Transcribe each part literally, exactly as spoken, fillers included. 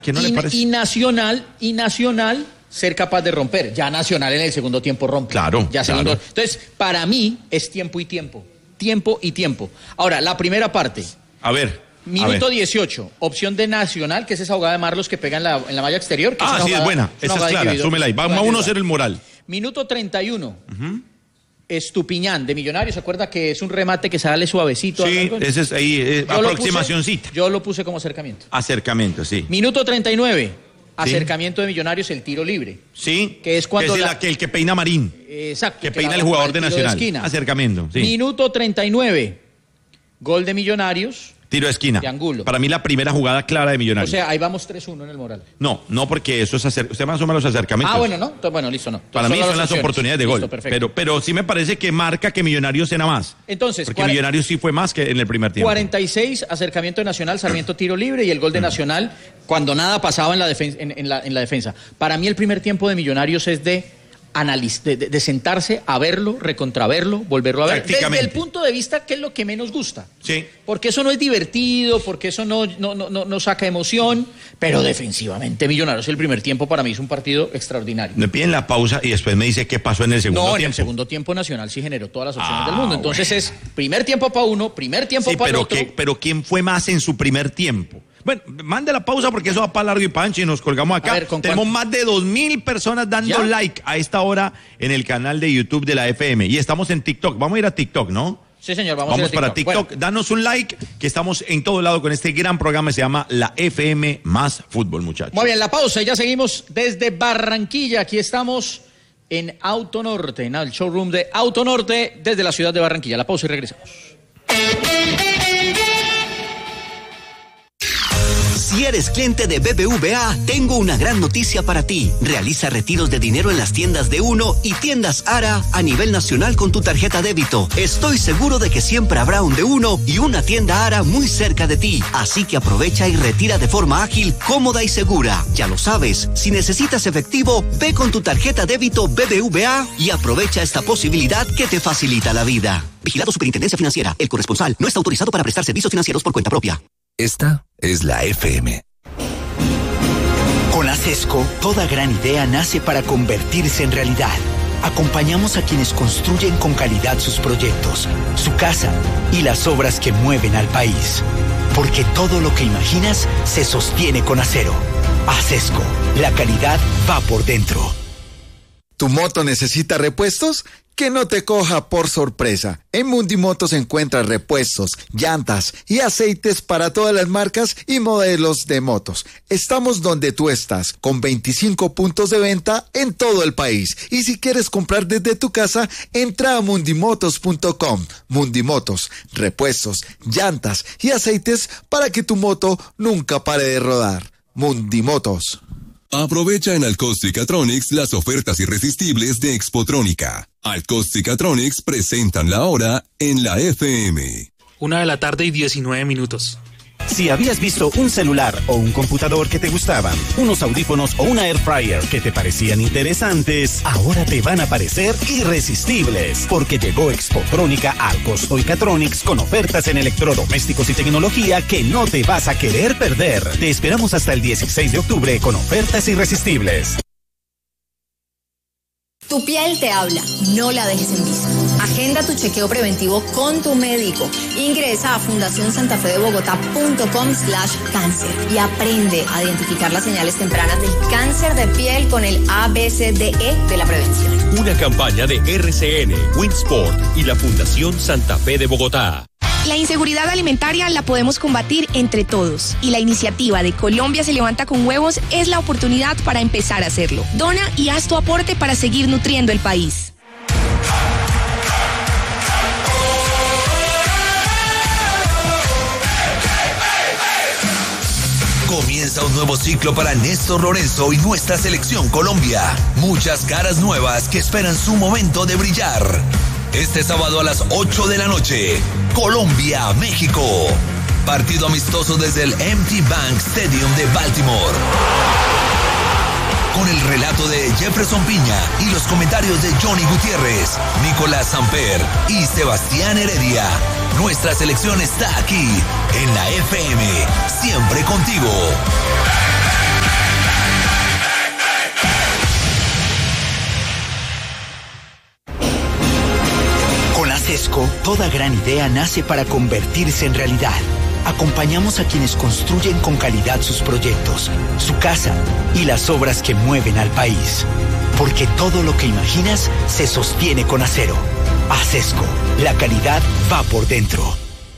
¿Qué no y, le parece? Y Nacional, y Nacional ser capaz de romper. Ya Nacional en el segundo tiempo rompe. Claro, ya claro. Segundo. Entonces, para mí es tiempo y tiempo. Tiempo y tiempo. Ahora, la primera parte. A ver. Minuto a ver. dieciocho, opción de Nacional, que es esa jugada de Marlos que pega en la, en la malla exterior. Que Ah, es sí, jugada, es buena. es Esa es clara. Súmela ahí. Vamos a uno cero el moral. Minuto treinta y uno. Uh-huh. Estupiñán de Millonarios, ¿se acuerda que es un remate que sale suavecito? Sí, ese es ahí, eh, aproximacioncita. Yo lo puse como acercamiento. Acercamiento, sí. Minuto treinta y nueve, acercamiento de Millonarios, el tiro libre. Sí, que es cuando que es la... la, que el que peina Marín. Exacto. Que, que peina el jugador de Nacional. De acercamiento, sí. Minuto treinta y nueve, gol de Millonarios. Tiro de esquina. De Angulo. Para mí la primera jugada clara de Millonarios. O sea, ahí vamos tres uno en el moral. No, no porque eso es hacer... Usted más o menos los acercamientos. Ah, bueno, no. Entonces, bueno, listo, no. Para Entonces, mí son las opciones. oportunidades de Listo, gol. Perfecto. Pero, pero sí me parece que marca que Millonarios era más. Entonces, porque Millonarios sí fue más que en el primer tiempo. cuarenta y seis, acercamiento de Nacional, Sarmiento tiro libre y el gol de Nacional cuando nada pasaba en la, defen- en, en, la, en la defensa. Para mí el primer tiempo de Millonarios es de... Analiz- de, de, de sentarse a verlo, recontraverlo, volverlo a ver. Desde el punto de vista que es lo que menos gusta. Sí. Porque eso no es divertido, porque eso no, no, no, no, no saca emoción, pero defensivamente Millonarios el primer tiempo para mí es un partido extraordinario. Me piden la pausa y después me dice qué pasó en el segundo tiempo. No, en el segundo tiempo Nacional sí generó todas las opciones ah, del mundo. Entonces bueno. Es primer tiempo para uno, primer tiempo sí, para el pero otro. Que, pero ¿quién fue más en su primer tiempo? Bueno, mande la pausa porque eso va para largo y pancho y nos colgamos acá. Ver, Tenemos cuánto? más de dos mil personas dando ¿Ya? like a esta hora en el canal de YouTube de la F M. Y estamos en TikTok. Vamos a ir a TikTok, ¿no? Sí, señor, vamos, vamos a ir a para TikTok. TikTok. Bueno. Danos un like, que estamos en todo lado con este gran programa que se llama La F M más Fútbol, muchachos. Muy bien, la pausa y ya seguimos desde Barranquilla. Aquí estamos en Auto Norte, en el showroom de Auto Norte desde la ciudad de Barranquilla. La pausa y regresamos. Si eres cliente de B B V A, tengo una gran noticia para ti. Realiza retiros de dinero en las tiendas de Uno y tiendas Ara a nivel nacional con tu tarjeta débito. Estoy seguro de que siempre habrá un de Uno y una tienda Ara muy cerca de ti. Así que aprovecha y retira de forma ágil, cómoda y segura. Ya lo sabes, si necesitas efectivo, ve con tu tarjeta débito B B V A y aprovecha esta posibilidad que te facilita la vida. Vigilado Superintendencia Financiera. El corresponsal no está autorizado para prestar servicios financieros por cuenta propia. Esta es la F M. Con Acesco, toda gran idea nace para convertirse en realidad. Acompañamos a quienes construyen con calidad sus proyectos, su casa y las obras que mueven al país. Porque todo lo que imaginas se sostiene con acero. Acesco, la calidad va por dentro. ¿Tu moto necesita repuestos? Que no te coja por sorpresa. En Mundimotos encuentras repuestos, llantas y aceites para todas las marcas y modelos de motos. Estamos donde tú estás, con veinticinco puntos de venta en todo el país. Y si quieres comprar desde tu casa, entra a mundimotos punto com. Mundimotos, repuestos, llantas y aceites para que tu moto nunca pare de rodar. Mundimotos. Aprovecha en Alcostica-Tronics las ofertas irresistibles de Expotrónica. Alcostica-Tronics presentan la hora en la F M. Una de la tarde y diecinueve minutos. Si habías visto un celular o un computador que te gustaban, unos audífonos o una air fryer que te parecían interesantes, ahora te van a parecer irresistibles, porque llegó Expotrónica al Costoicatronics con ofertas en electrodomésticos y tecnología que no te vas a querer perder. Te esperamos hasta el dieciséis de octubre con ofertas irresistibles. Tu piel te habla, no la dejes en vista. Agenda tu chequeo preventivo con tu médico. Ingresa a fundación santa fe de bogotá punto com slash cáncer y aprende a identificar las señales tempranas del cáncer de piel con el A B C D E de la prevención. Una campaña de R C N, Winsport y la Fundación Santa Fe de Bogotá. La inseguridad alimentaria la podemos combatir entre todos y la iniciativa de Colombia se levanta con huevos es la oportunidad para empezar a hacerlo. Dona y haz tu aporte para seguir nutriendo el país. Comienza un nuevo ciclo para Néstor Lorenzo y nuestra selección Colombia. Muchas caras nuevas que esperan su momento de brillar. Este sábado a las ocho de la noche, Colombia-México. Partido amistoso desde el M T Bank Stadium de Baltimore. Con el relato de Jefferson Piña y los comentarios de Johnny Gutiérrez, Nicolás Samper y Sebastián Heredia. Nuestra selección está aquí, en la F M, siempre contigo. toda gran idea nace para convertirse en realidad. Acompañamos a quienes construyen con calidad sus proyectos, su casa y las obras que mueven al país. Porque todo lo que imaginas se sostiene con acero. Acesco, la calidad va por dentro.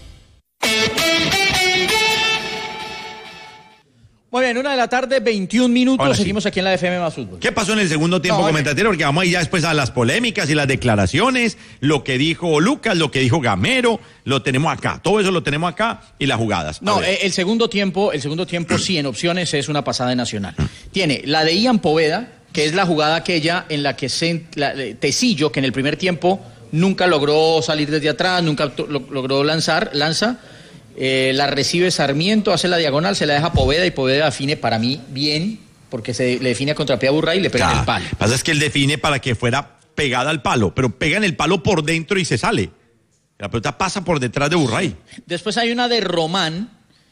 Muy bien, una de la tarde, veintiún minutos, Ahora sí. seguimos aquí en la F M más Fútbol. ¿Qué pasó en el segundo tiempo, No, comentatero? Porque vamos ahí ya después a las polémicas y las declaraciones, lo que dijo Lucas, lo que dijo Gamero, lo tenemos acá, todo eso lo tenemos acá y las jugadas. A No, ver. eh, el segundo tiempo, el segundo tiempo sí, en opciones es una pasada de Nacional. Tiene la de Ian Poveda, que es la jugada aquella en la que se, la, eh, Tecillo, que en el primer tiempo nunca logró salir desde atrás, nunca to- lo- logró lanzar, lanza, eh, la recibe Sarmiento, hace la diagonal, se la deja a Poveda y Poveda define para mí bien, porque se le define a contrapié a Burray y le pega en Ah, el palo. Lo que pasa es que él define para que fuera pegada al palo, pero pega en el palo por dentro y se sale. La pelota pasa por detrás de Burray. Después hay una de Román,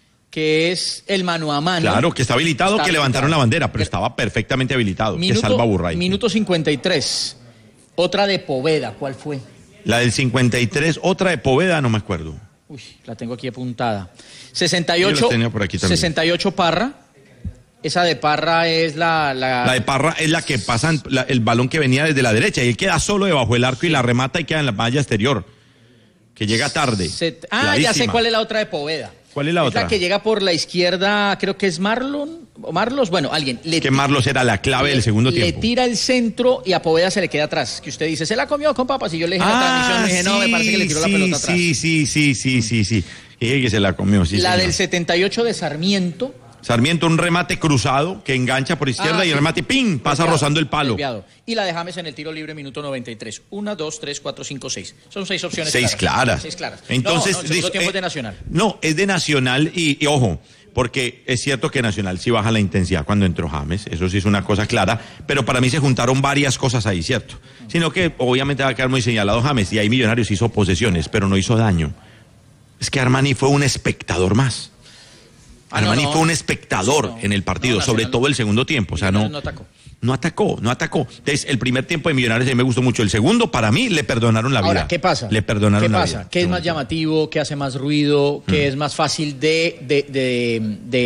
que es el mano a mano. Claro, que está habilitado, Está que levantaron la habilitado. bandera, pero estaba perfectamente habilitado, Minuto, que salva a Burray. Minuto cincuenta y tres. Otra de Poveda, ¿cuál fue? La del cincuenta y tres, otra de Poveda, no me acuerdo. Uy, la tengo aquí apuntada. sesenta y Yo ocho, la tenía por aquí también. sesenta y ocho Parra. Esa de Parra es la... La, La de Parra es la que pasa en- la- el balón que venía desde la derecha y él queda solo debajo del arco y la remata y queda en la malla exterior. Que llega tarde. Set- ah, Clarísima. ya sé cuál es la otra de Poveda. ¿Cuál es la es otra? la que llega por la izquierda, creo que es Marlon, o Marlos, bueno, alguien. Le Que Marlos era la clave del segundo le tiempo. tira el centro y a Poveda se le queda atrás. Que usted dice, se la comió con papas. Y yo le dije en la transmisión, le dije, no, me parece que le tiró la sí, pelota atrás. Sí, sí, sí, sí, sí, sí. Dije que se la comió, sí, la señor. del setenta y ocho de Sarmiento. Sarmiento, un remate cruzado que engancha por izquierda Ah, y el sí. remate, ¡ping!, pasa Desviado, rozando el palo. desviado. Y la de James en el tiro libre, minuto noventa y tres. Una, dos, tres, cuatro, cinco, seis. Son seis opciones Seis claras. Seis claras. Entonces, no, no, el segundo dice- tiempo eh, es de Nacional. No, es de Nacional y, y ojo, porque es cierto que Nacional sí baja la intensidad cuando entró James, eso sí es una cosa clara, pero para mí se juntaron varias cosas ahí, ¿cierto? Sino que obviamente va a quedar muy señalado James y ahí Millonarios hizo posesiones, pero no hizo daño. Es que Armani fue un espectador más. Ah, no, Armani no. fue un espectador No, en el partido, no, sobre Nacional todo no. el segundo tiempo, o sea, no... No atacó. No atacó, no atacó. Entonces, el primer tiempo de Millonarios a mí me gustó mucho. El segundo, para mí, le perdonaron la vida. Ahora, ¿qué pasa? Le perdonaron ¿Qué la pasa? vida. ¿Qué es más llamativo? ¿Qué hace más ruido? ¿Qué Mm. es más fácil de, de, de,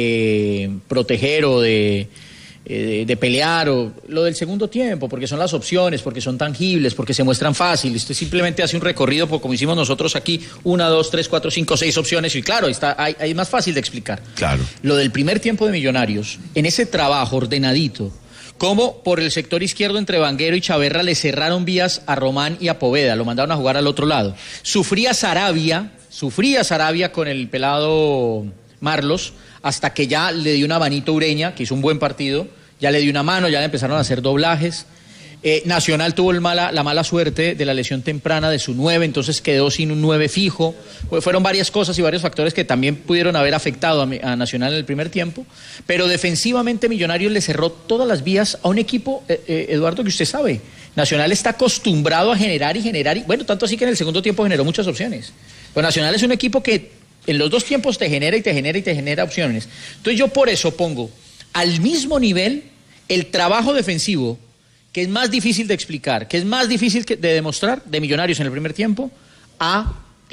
de proteger o de, eh, de pelear? O lo del segundo tiempo, porque son las opciones, porque son tangibles, porque se muestran fáciles. Usted simplemente hace un recorrido, como hicimos nosotros aquí, una, dos, tres, cuatro, cinco, seis opciones, y claro, está, hay, hay más fácil de explicar. Claro. Lo del primer tiempo de Millonarios, en ese trabajo ordenadito, como por el sector izquierdo entre Vanguero y Chaverra le cerraron vías a Román y a Poveda, lo mandaron a jugar al otro lado. Sufría Sarabia, sufría Sarabia con el pelado Marlos, hasta que ya le dio una manito Ureña, que hizo un buen partido, ya le dio una mano, ya le empezaron a hacer doblajes. Eh, Nacional tuvo el mala, la mala suerte de la lesión temprana de su nueve, entonces quedó sin un nueve fijo. Fue- Fueron varias cosas y varios factores que también pudieron haber afectado a, mi- a Nacional en el primer tiempo, pero defensivamente Millonarios le cerró todas las vías a un equipo, eh, eh, Eduardo, que usted sabe. Nacional está acostumbrado a generar y generar, y, bueno, tanto así que en el segundo tiempo generó muchas opciones. Pero Nacional es un equipo que en los dos tiempos te genera y te genera y te genera opciones. Entonces yo por eso pongo al mismo nivel el trabajo defensivo, que es más difícil de explicar, que es más difícil que- de demostrar de Millonarios en el primer tiempo, a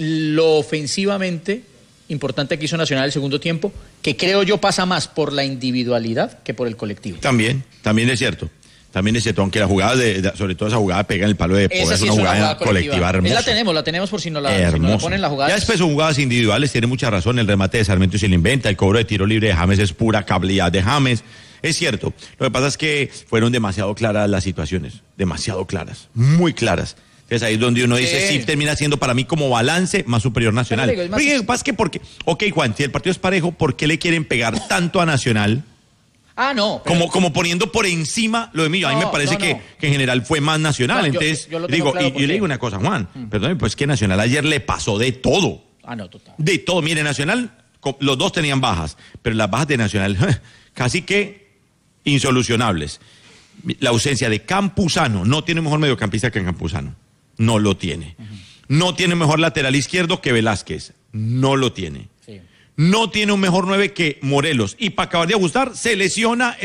lo ofensivamente importante que hizo Nacional el segundo tiempo, que creo yo pasa más por la individualidad que por el colectivo. También, también es cierto. También es cierto, aunque la jugada, de, de- sobre todo esa jugada pega en el palo de Poveda, Esa es sí una es una jugada, jugada colectiva, colectiva. hermosa. La tenemos, la tenemos por si no la, si no la Hermosa. ponen la jugada. Ya después son jugadas individuales, tiene mucha razón. El remate de Sarmiento se le inventa, el cobro de tiro libre de James es pura cabalidad de James. Es cierto. Lo que pasa es que fueron demasiado claras las situaciones, demasiado claras, muy claras. Entonces ahí es donde uno dice, Sí. sí, termina siendo para mí como balance más superior Nacional. Pero digo, es más- Oye, lo que pasa es que porque, ok, Juan, si el partido es parejo, ¿por qué le quieren pegar tanto a Nacional? Ah, no. pero- Como, como poniendo por encima lo de Millo. A mí No, me parece no, que, no. que en general fue más Nacional. No, yo- Entonces, yo lo tengo digo, claro y, por y le qué. digo una cosa, Juan, perdón, pues que Nacional ayer le pasó de todo. Ah, no, total. De todo. Mire, Nacional, co- los dos tenían bajas, pero las bajas de Nacional casi que insolucionables. La ausencia de Campuzano, no tiene mejor mediocampista que Campuzano, no lo tiene. No tiene mejor lateral izquierdo que Velázquez, no lo tiene. Sí. No tiene un mejor nueve que Morelos. Y para acabar de ajustar, se lesiona